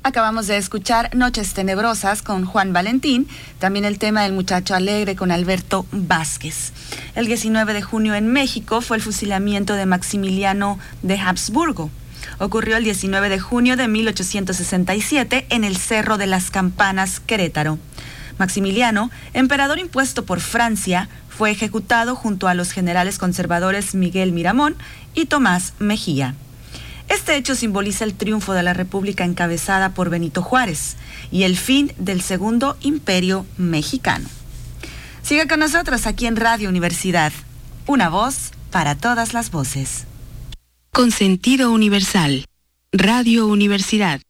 Acabamos de escuchar Noches Tenebrosas con Juan Valentín, también el tema del Muchacho Alegre con Alberto Vázquez. El 19 de junio en México fue el fusilamiento de Maximiliano de Habsburgo. Ocurrió el 19 de junio de 1867 en el Cerro de las Campanas, Querétaro. Maximiliano, emperador impuesto por Francia, fue ejecutado junto a los generales conservadores Miguel Miramón y Tomás Mejía. Este hecho simboliza el triunfo de la República encabezada por Benito Juárez y el fin del Segundo Imperio Mexicano. Siga con nosotros aquí en Radio Universidad, una voz para todas las voces. Con sentido universal, Radio Universidad.